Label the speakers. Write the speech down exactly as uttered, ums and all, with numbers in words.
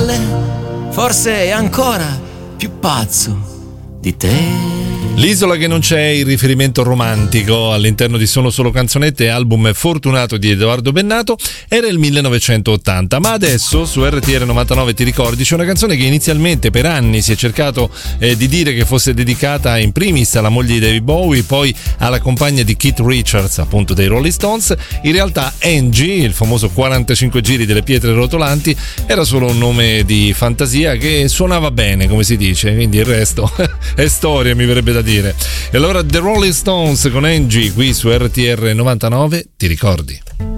Speaker 1: spalle, forse è ancora più pazzo di te.
Speaker 2: L'isola che non c'è, il riferimento romantico all'interno di Sono Solo Canzonette, album fortunato di Edoardo Bennato, era il millenovecentottanta, ma adesso su R T R novantanove Ti ricordi c'è una canzone che inizialmente per anni si è cercato eh, di dire che fosse dedicata in primis alla moglie di David Bowie, poi alla compagna di Keith Richards, appunto dei Rolling Stones. In realtà Angie, il famoso quarantacinque giri delle pietre rotolanti, era solo un nome di fantasia che suonava bene, come si dice, quindi il resto è storia, mi verrebbe da dire. E allora The Rolling Stones con Angie qui su R T R novantanove Ti ricordi.